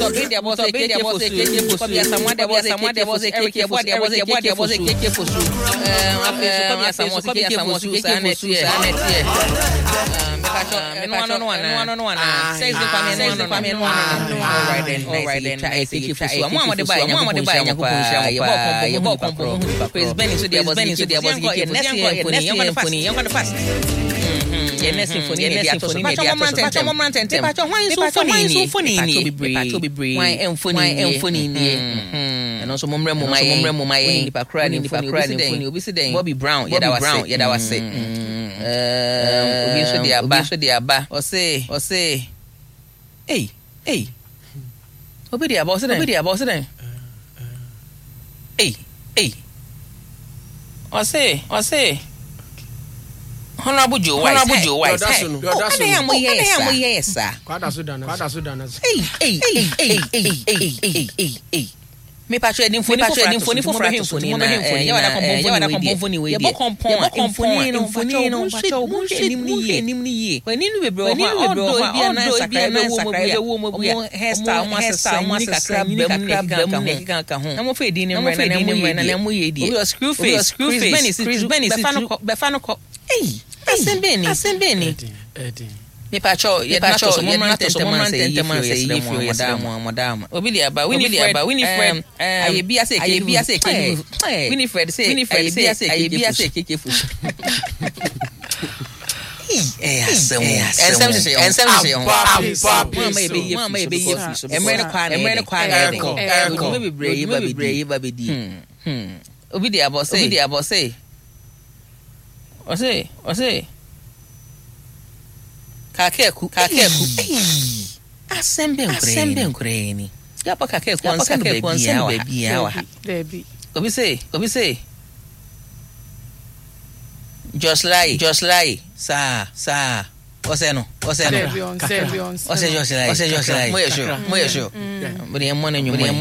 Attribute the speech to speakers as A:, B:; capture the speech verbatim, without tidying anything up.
A: so be there was a K was a K for so there someone there was someone there was a K for there was a K there was a K for so um after someone so be someone so K for so sanet here um me no no no no no no says the family no no no no all right then all right then I K for so mo am dey buy mo am dey buy yakopon ye bo kompo ye bo kompo praise Benny so there was Benny so there was K for so next phone you going to fast the next symphony the next symphony the moment and the moment and the pacho why so funny so funny ni pacho be brave why emphony why emphony ni and also momre mo my momre mo my ni pakra ni pakra ni phony obi se den Bobby Brown yeah that was it yeah that was it um obi so dey aba so dey aba o say o say hey hey obi dey aba o say obi dey aba o say den hey hey o say o say Honorable Joe Wise. Honorable Joe Wise. Oh, I am yes, sir.
B: Kwada Sudan. Kwada Sudan.
A: Hey, hey, hey, hey, hey, hey, hey, hey. Me patcho edin foni patcho edin foni for frato foni na eh ya wada kompon foni we dey. Ya kompon foni no foni no patcho mo enim ni ye enim ni ye. Wani nu bebre o ma do bia na sakra na sakra wo mo bia hairstyle mo hairstyle mo kakra bam ne kakra ho. Na mo fe edin ni mra na mo ye na mo ye die. We screw face screw face Chris Benny be fa no be fa no hey Asembeni asembeni
B: Edi
A: me pacho ye pacho ye na to so man say you feel yes madam madam obili aba Winifred aba Winifred aye bia say aye bia say Winifred say Winifred say aye bia say keke fu eh asem ensem say ensem say on mama e be ye mama e be ye fu emre kwa na emre kwa na e ko me be brave ba be brave ba be di hmm obili aba say obili aba say o say o say kakeku kakeku asembe nkure asembe nkure ni ya pa kakeku asembe be bia wa
C: baby
A: obi say obi say just lie just lie sa sa o say no o say no
C: on say on
A: o say just lie o say just lie mo ye sure mo ye sure mo dey mo na nyu mo